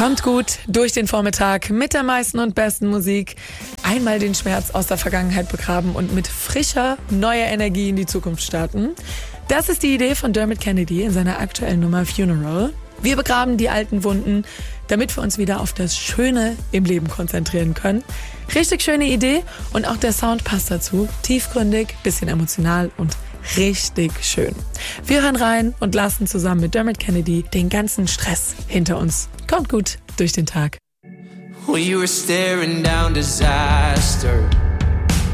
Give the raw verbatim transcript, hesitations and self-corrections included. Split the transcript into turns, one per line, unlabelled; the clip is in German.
Kommt gut durch den Vormittag mit der meisten und besten Musik. Einmal den Schmerz aus der Vergangenheit begraben und mit frischer, neuer Energie in die Zukunft starten. Das ist die Idee von Dermot Kennedy in seiner aktuellen Nummer Funeral. Wir begraben die alten Wunden, damit wir uns wieder auf das Schöne im Leben konzentrieren können. Richtig schöne Idee und auch der Sound passt dazu. Tiefgründig, bisschen emotional und richtig schön. Wir hören rein und lassen zusammen mit Dermot Kennedy den ganzen Stress hinter uns. Kommt gut durch den Tag.
Well, you were staring down disaster.